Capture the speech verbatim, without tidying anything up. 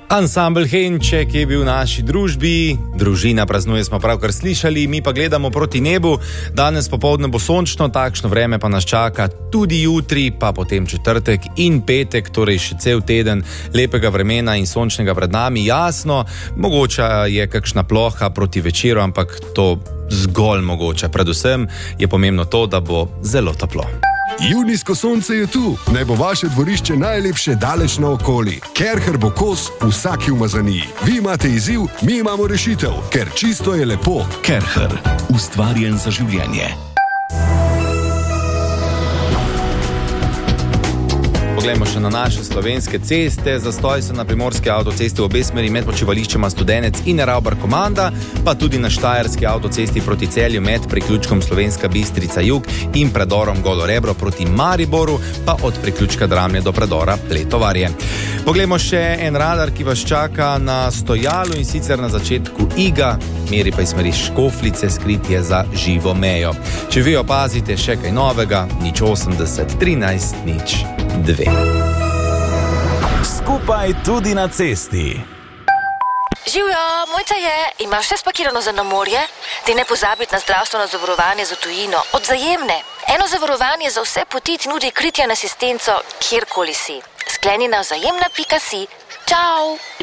Ansambel Henček je bil v naši družbi, družina praznuje, smo pravkar slišali, mi pa gledamo proti nebu. Danes popoldne bo sončno, takšno vreme pa nas čaka tudi jutri, pa potem četrtek in petek, torej še cel teden lepega vremena in sončnega pred nami. Jasno, mogoče je kakšna ploha proti večeru, ampak to zgolj mogoče. Predvsem je pomembno to, da bo zelo toplo. Junijsko sonce je tu, naj bo vaše dvorišče najlepše daleč naokoli. Kerher bo kos vsaki umazaniji. Vi imate izziv, mi imamo rešitev, ker čisto je lepo. Kerher, ustvarjen za življenje. Poglejmo še na naše slovenske ceste. Zastoj se na primorski avtocesti v obe smeri med počivališčema Studenec in Ravbar Komanda, pa tudi na štajerski avtocesti proti Celju med priključkom Slovenska Bistrica Jug in predorom Golo Rebro proti Mariboru, pa od priključka Dramlje do predora Pletovarje. Poglejmo še en radar, ki vas čaka na stojalu, in sicer na začetku Iga, meri pa iz smeri Škoflice, skritje za živo mejo. Če vi opazite še kaj novega, nič osemdeset trinajst nič dve. Skupaj tudi na cesti. Živjo, Mojca je, imaš vse spakirano za na morje? Ti ne pozabiti na zdravstveno zavarovanje za tujino od Vzajemne. Eno zavarovanje za vse poti ti nudi kritje in asistenco, kjerkoli si. Skleni na vzajemna pika si. Čau!